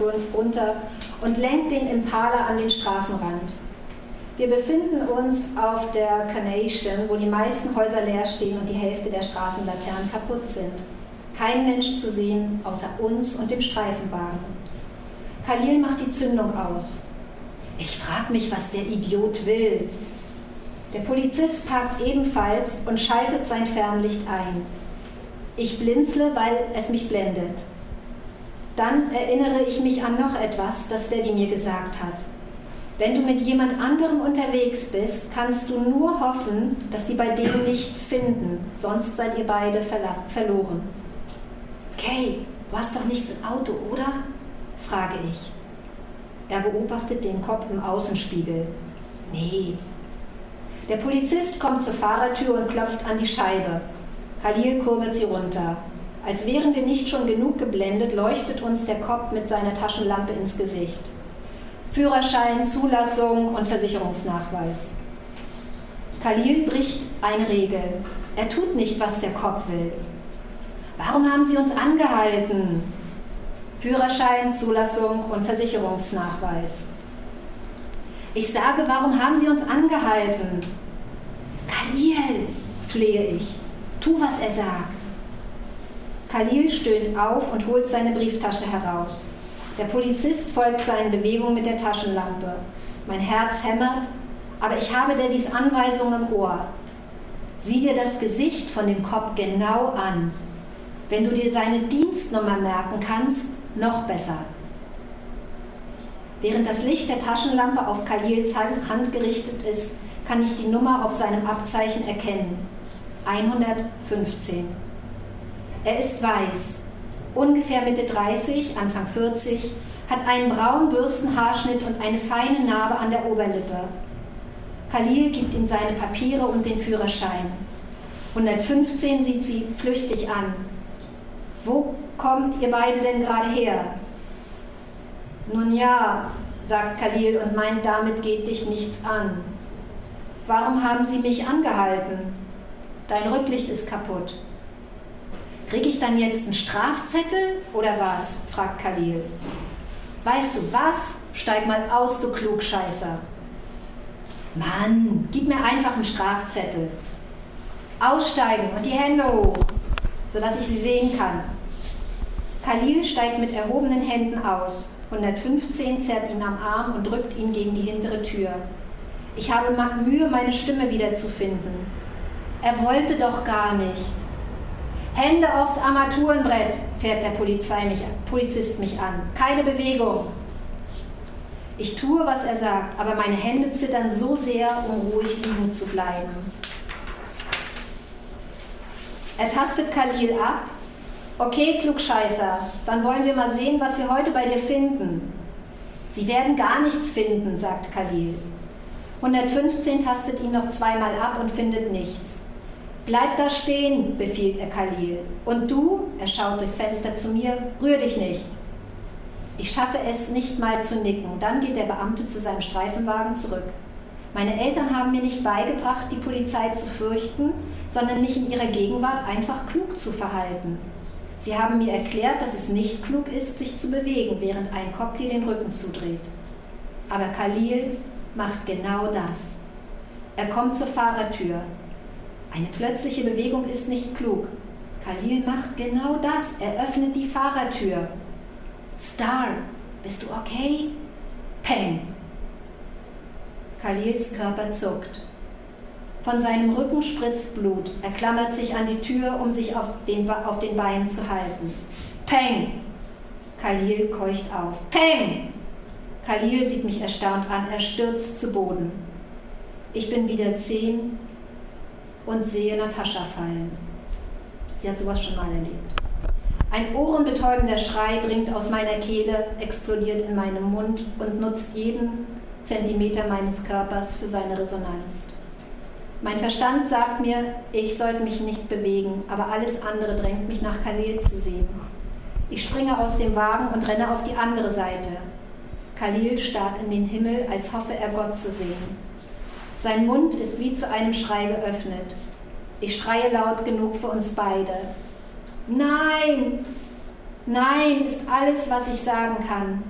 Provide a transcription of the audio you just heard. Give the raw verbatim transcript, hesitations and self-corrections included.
runter und lenkt den Impala an den Straßenrand. Wir befinden uns auf der Carnation, wo die meisten Häuser leer stehen und die Hälfte der Straßenlaternen kaputt sind. Kein Mensch zu sehen, außer uns und dem Streifenwagen. Khalil macht die Zündung aus. Ich frage mich, was der Idiot will. Der Polizist parkt ebenfalls und schaltet sein Fernlicht ein. Ich blinzle, weil es mich blendet. Dann erinnere ich mich an noch etwas, das Daddy mir gesagt hat. Wenn du mit jemand anderem unterwegs bist, kannst du nur hoffen, dass die bei denen nichts finden, sonst seid ihr beide verloren. Kay, du hast doch nichts im Auto, oder? Frage ich. Er beobachtet den Kopf im Außenspiegel. Nee. Der Polizist kommt zur Fahrertür und klopft an die Scheibe. Khalil kurbelt sie runter. Als wären wir nicht schon genug geblendet, leuchtet uns der Kopf mit seiner Taschenlampe ins Gesicht. Führerschein, Zulassung und Versicherungsnachweis. Khalil bricht eine Regel. Er tut nicht, was der Kopf will. Warum haben Sie uns angehalten? Führerschein, Zulassung und Versicherungsnachweis. Ich sage, warum haben Sie uns angehalten? Khalil, flehe ich. Tu, was er sagt. Khalil stöhnt auf und holt seine Brieftasche heraus. Der Polizist folgt seinen Bewegungen mit der Taschenlampe. Mein Herz hämmert, aber ich habe Daddys Anweisung im Ohr. Sieh dir das Gesicht von dem Cop genau an. Wenn du dir seine Dienstnummer merken kannst, noch besser. Während das Licht der Taschenlampe auf Khalils Hand gerichtet ist, kann ich die Nummer auf seinem Abzeichen erkennen. hundertfünfzehn. Er ist weiß, ungefähr Mitte dreißig, Anfang vierzig, hat einen braunen Bürstenhaarschnitt und eine feine Narbe an der Oberlippe. Khalil gibt ihm seine Papiere und den Führerschein. hundertfünfzehn sieht sie flüchtig an. Wo kommt ihr beide denn gerade her? Nun ja, sagt Khalil und meint, damit geht dich nichts an. Warum haben Sie mich angehalten? Dein Rücklicht ist kaputt. Krieg ich dann jetzt einen Strafzettel oder was? Fragt Khalil. Weißt du was? Steig mal aus, du Klugscheißer. Mann, gib mir einfach einen Strafzettel. Aussteigen und die Hände hoch, sodass ich sie sehen kann. Khalil steigt mit erhobenen Händen aus. hundertfünfzehn zerrt ihn am Arm und drückt ihn gegen die hintere Tür. Ich habe Mühe, meine Stimme wiederzufinden. Er wollte doch gar nicht. Hände aufs Armaturenbrett, fährt der Polizei mich, Polizist mich an. Keine Bewegung. Ich tue, was er sagt, aber meine Hände zittern so sehr, um ruhig liegen zu bleiben. Er tastet Khalil ab. Okay, Klugscheißer, dann wollen wir mal sehen, was wir heute bei dir finden. Sie werden gar nichts finden, sagt Khalil. hundertfünfzehn tastet ihn noch zweimal ab und findet nichts. Bleib da stehen, befiehlt er Khalil. Und du, er schaut durchs Fenster zu mir, rühr dich nicht. Ich schaffe es nicht mal zu nicken. Dann geht der Beamte zu seinem Streifenwagen zurück. Meine Eltern haben mir nicht beigebracht, die Polizei zu fürchten, sondern mich in ihrer Gegenwart einfach klug zu verhalten. Sie haben mir erklärt, dass es nicht klug ist, sich zu bewegen, während ein Cop dir den Rücken zudreht. Aber Khalil macht genau das. Er kommt zur Fahrertür. Eine plötzliche Bewegung ist nicht klug. Khalil macht genau das. Er öffnet die Fahrertür. Star, bist du okay? Peng. Khalils Körper zuckt. Von seinem Rücken spritzt Blut. Er klammert sich an die Tür, um sich auf den, auf den Beinen zu halten. Peng! Khalil keucht auf. Peng! Khalil sieht mich erstaunt an. Er stürzt zu Boden. Ich bin wieder zehn und sehe Natascha fallen. Sie hat sowas schon mal erlebt. Ein ohrenbetäubender Schrei dringt aus meiner Kehle, explodiert in meinem Mund und nutzt jeden Zentimeter meines Körpers für seine Resonanz. Mein Verstand sagt mir, ich sollte mich nicht bewegen, aber alles andere drängt mich nach Khalil zu sehen. Ich springe aus dem Wagen und renne auf die andere Seite. Khalil starrt in den Himmel, als hoffe er Gott zu sehen. Sein Mund ist wie zu einem Schrei geöffnet. Ich schreie laut genug für uns beide. Nein! Nein ist alles, was ich sagen kann.